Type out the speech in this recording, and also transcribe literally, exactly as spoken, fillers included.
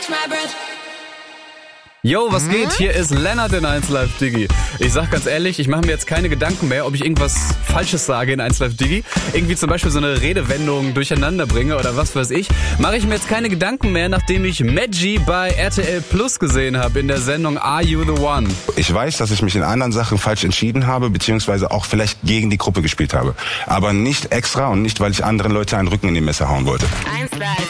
Yo, was geht? Hier ist Lennart in eins Live Diggi. Ich sag ganz ehrlich, ich mache mir jetzt keine Gedanken mehr, ob ich irgendwas Falsches sage in eins Live Diggi. Irgendwie zum Beispiel so eine Redewendung durcheinander bringe oder was weiß ich. Mache ich mir jetzt keine Gedanken mehr, nachdem ich Maggi bei R T L Plus gesehen habe in der Sendung Are You The One? Ich weiß, dass ich mich in anderen Sachen falsch entschieden habe, beziehungsweise auch vielleicht gegen die Gruppe gespielt habe. Aber nicht extra und nicht, weil ich anderen Leute einen Rücken in die Messer hauen wollte. eins Live.